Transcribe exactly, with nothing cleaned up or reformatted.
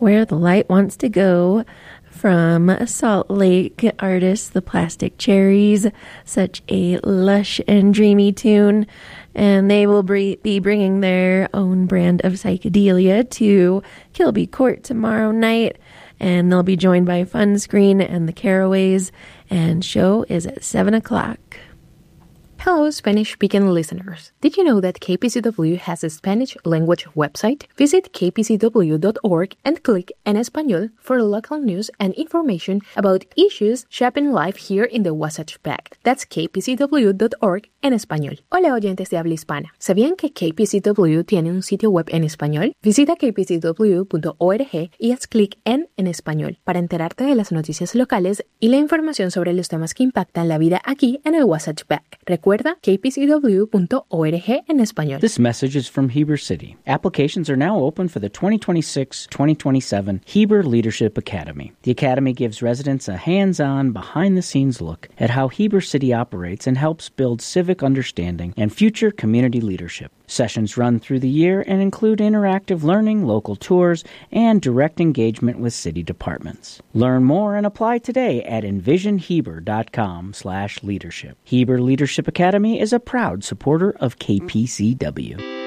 Where the Light Wants to Go from Salt Lake artists The Plastic Cherries. Such a lush and dreamy tune. And they will be bringing their own brand of psychedelia to Kilby Court tomorrow night. And they'll be joined by Fun Screen and the Caraways. And show is at seven o'clock. Hello, Spanish-speaking listeners. Did you know that K P C W has a Spanish language website? Visit k p c w dot org and click En Español for local news and information about issues shaping life here in the Wasatch Pact. That's k p c w dot org en español. Hola, oyentes de habla hispana. ¿Sabían que K P C W tiene un sitio web en español? Visita k p c w punto org y haz clic en En Español para enterarte de las noticias locales y la información sobre los temas que impactan la vida aquí en el Wasatch Pact. Recuerda k p c w punto org en español. This message is from Heber City. Applications are now open for the twenty twenty-six twenty twenty-seven Heber Leadership Academy. The Academy gives residents a hands-on, behind-the-scenes look at how Heber City operates and helps build civic understanding and future community leadership. Sessions run through the year and include interactive learning, local tours, and direct engagement with city departments. Learn more and apply today at envision heber dot com slash leadership. Heber Leadership Academy is a proud supporter of K P C W.